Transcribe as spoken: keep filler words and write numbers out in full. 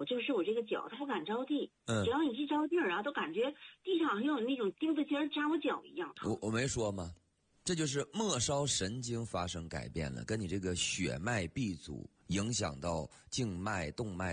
就是我这个脚，它不敢着地。 嗯， 只要你一着地儿啊，都感觉地上好像有那种钉子尖扎我脚一样。 我我没说吗？这就是末梢神经发生改变了，跟你这个血脉闭阻影响到静脉动脉